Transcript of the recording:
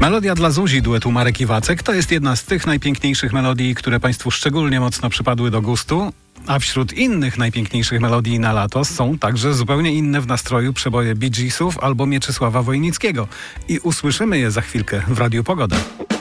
Melodia dla Zuzi duetu Marek i Wacek to jest jedna z tych najpiękniejszych melodii, które Państwu szczególnie mocno przypadły do gustu. A wśród innych najpiękniejszych melodii na lato są także zupełnie inne w nastroju przeboje Bee Geesów albo Mieczysława Wojnickiego. I usłyszymy je za chwilkę w Radiu Pogoda.